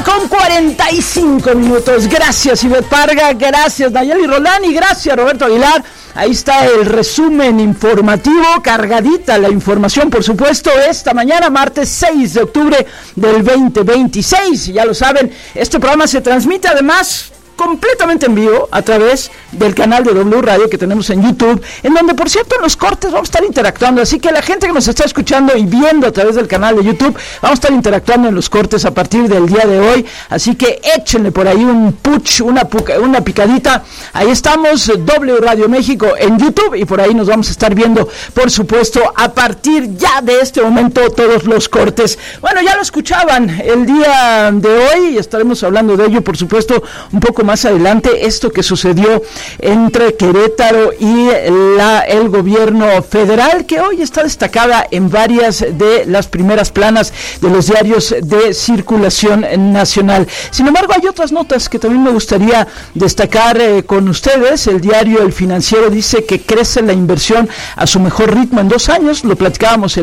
1:45. Gracias, Ivette Parga, gracias, Nayeli Rolán, y gracias, Roberto Aguilar. Ahí está el resumen informativo, cargadita la información, por supuesto, esta mañana, martes 6 de octubre del 2026. Ya lo saben, este programa se transmite además completamente en vivo a través del canal de W Radio que tenemos en YouTube, en donde, por cierto, en los cortes vamos a estar interactuando, así que la gente que nos está escuchando y viendo a través del canal de YouTube, vamos a estar interactuando en los cortes a partir del día de hoy, así que échenle por ahí un push, una picadita. Ahí estamos, W Radio México en YouTube, y por ahí nos vamos a estar viendo, por supuesto, a partir ya de este momento, todos los cortes. Bueno, ya lo escuchaban el día de hoy, y estaremos hablando de ello, por supuesto, un poco más adelante, esto que sucedió entre Querétaro y el gobierno federal, que hoy está destacada en varias de las primeras planas de los diarios de circulación nacional. Sin embargo, hay otras notas que también me gustaría destacar con ustedes. El diario El Financiero dice que crece la inversión a su mejor ritmo en 2 años, lo platicábamos